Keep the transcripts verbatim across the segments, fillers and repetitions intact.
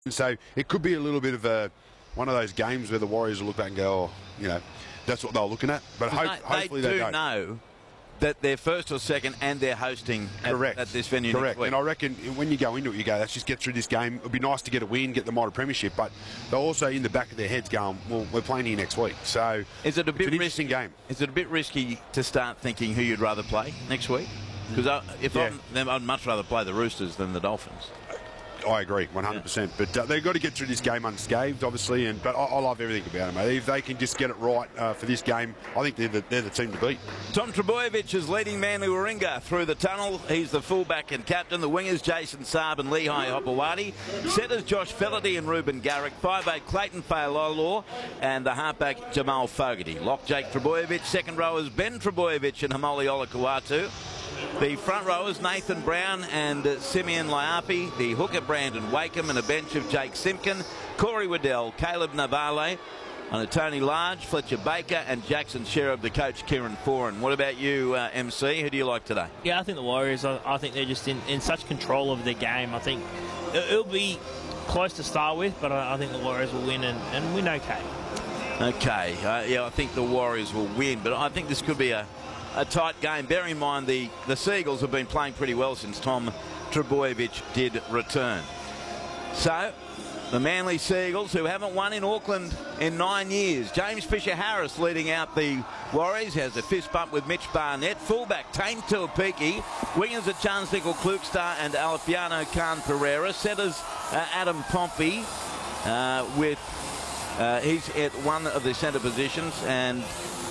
So it could be a little bit of a one of those games where the Warriors will look back and go, oh, you know, that's what they're looking at. But hope, they, hopefully they, they do don't. know that they're first or second and they're hosting at, Correct. at this venue Correct. next week. And I reckon when you go into it, you go, let's just get through this game. It'd be nice to get a win, get the Mitre Premiership, but they're also in the back of their heads going, well, we're playing here next week. So is it a bit it's an risky, interesting game. Is it a bit risky to start thinking who you'd rather play next week? Because if Yeah. I'm, then I'd much rather play the Roosters than the Dolphins. I agree, one hundred percent. Yeah. But uh, they've got to get through this game unscathed, obviously. And but I, I love everything about them, mate. If they can just get it right uh, for this game, I think they're the, they're the team to beat. Tom Trbojevic is leading Manly Warringah through the tunnel. He's the fullback and captain. The wingers Jason Saab and Lehigh Hopewadi. Setters Josh Felaty and Ruben Garrick. five eight Clayton Failolo and the halfback Jamal Fogarty. Lock Jake Trbojevic. Second rowers Ben Trbojevic and Hamoli Olakauatu. The front rowers, Nathan Brown and uh, Simeon Laiapi. The hooker, Brandon Wakeham, and a bench of Jake Simpkin, Corey Waddell, Caleb Navale, and a Tony Large, Fletcher Baker, and Jackson Sherab, the coach, Kieran Foran. What about you, uh, M C? Who do you like today? Yeah, I think the Warriors, I, I think they're just in, in such control of their game. I think it, it'll be close to start with, but I, I think the Warriors will win and, and win okay. Okay, uh, yeah, I think the Warriors will win, but I think this could be a A tight game. Bear in mind the, the Seagulls have been playing pretty well since Tom Trbojevic did return. So, the Manly Seagulls, who haven't won in Auckland in nine years. James Fisher-Harris leading out the Warriors, has a fist bump with Mitch Barnett. Fullback, Tane Tuapiki. Wingers are Charles Nickel Klukstar and Alfiano Khan Pereira. Setters uh, Adam Pompey uh, with, uh, he's at one of the centre positions, and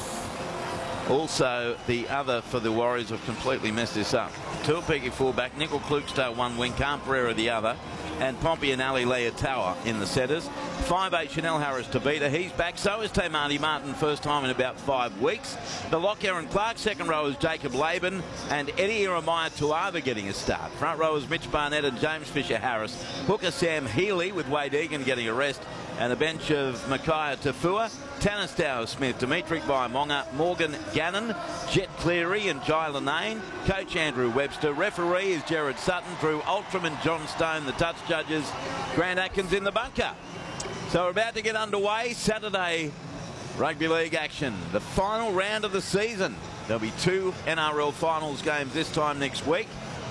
also, the other for the Warriors have completely messed this up. Tuapiki fullback, Nickel Klukstar one wing, Khan Pereira the other, and Pompey and Ali Leotawa in the setters. five eight Chanel Harris Tavita, he's back. So is Tamati Martin, first time in about five weeks. The lock, Aaron Clark. Second row is Jacob Laban and Eddie Iremaya Tuava getting a start. Front row is Mitch Barnett and James Fisher-Harris. Hooker Sam Healy with Wade Egan getting a rest. And a bench of Micaiah Tafua, Tanastow Smith, Dimitri Baimonga, Morgan Gannon, Jet Cleary and Jai Lanane. Coach Andrew Webster. Referee is Jared Sutton. Drew Ultram and John Stone, the touch judges. Grant Atkins in the bunker. So we're about to get underway. Saturday rugby league action. The final round of the season. There'll be two N R L finals games this time next week.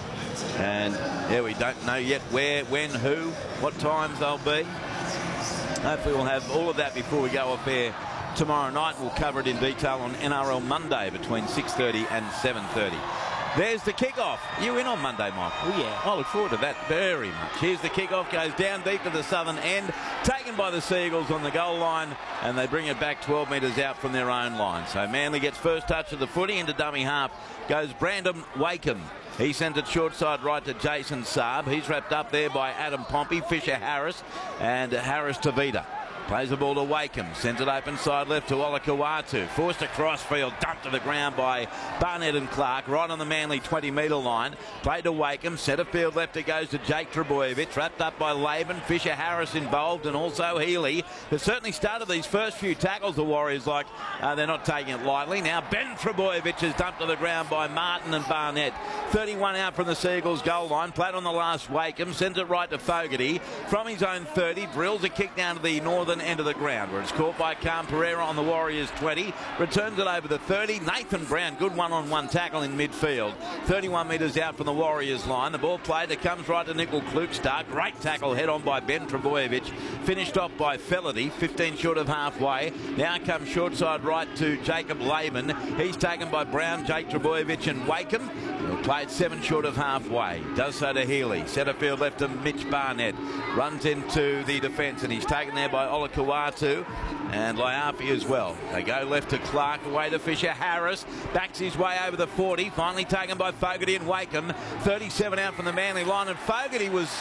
And yeah, we don't know yet where, when, who, what times they'll be. Hopefully we'll have all of that before we go off air tomorrow night. We'll cover it in detail on N R L Monday between six thirty and seven thirty. There's the kickoff. You in on Monday, Mike? Oh, yeah. I look forward to that very much. Here's the kickoff, goes down deep to the southern end, taken by the Seagulls on the goal line, and they bring it back twelve metres out from their own line. So Manly gets first touch of the footy into dummy half. Goes Brandon Wakeham. He sent it short side right to Jason Saab. He's wrapped up there by Adam Pompey, Fisher-Harris, and Harris Tavita. Plays the ball to Wakeham. Sends it open side left to Olakauatu. Forced across field. Dumped to the ground by Barnett and Clark. Right on the Manly twenty metre line. Played to Wakeham. Centre field left it goes to Jake Trbojevic. Wrapped up by Laban. Fisher-Harris involved and also Healy. They've certainly started these first few tackles, the Warriors, like uh, they're not taking it lightly. Now Ben Trbojevic is dumped to the ground by Martin and Barnett. thirty-one out from the Seagulls goal line. Played on the last Wakeham. Sends it right to Fogarty. From his own thirty. Drills a kick down to the northern end of the ground where it's caught by Khan Pereira on the Warriors twenty. Returns it over the thirty. Nathan Brown, good one-on-one tackle in midfield. thirty-one metres out from the Warriors line. The ball played. It comes right to Nickel Klukstar. Great tackle head on by Ben Trbojevic. Finished off by Felaty. fifteen short of halfway. Now comes short side right to Jacob Laban. He's taken by Brown, Jake Trbojevic and Wakeham. He'll play it seven short of halfway. Does so to Healy. Centre field left to Mitch Barnett. Runs into the defence and he's taken there by Olakauatu and Laiapi as well. They go left to Clark, away to Fisher-Harris. Backs his way over the forty. Finally taken by Fogarty and Wakeham. thirty-seven out from the Manly line, and Fogarty was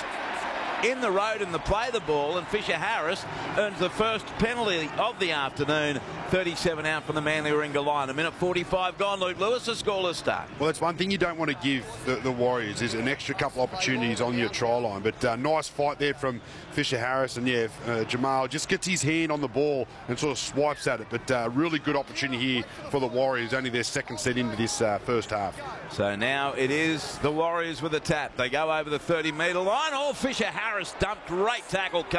in the road in the play the ball, and Fisher-Harris earns the first penalty of the afternoon. thirty-seven out from the Manly Warringah line. A minute forty-five gone. Luke Lewis, a scoreless start. Well, that's one thing you don't want to give the, the Warriors is an extra couple opportunities on your try line. But uh, nice fight there from Fisher-Harris, and yeah, uh, Jamal just gets his hand on the ball and sort of swipes at it. But uh, really good opportunity here for the Warriors. Only their second set into this uh, first half. So now it is the Warriors with a tap. They go over the thirty metre line. Oh, Fisher-Harris Harris dumped. Great tackle.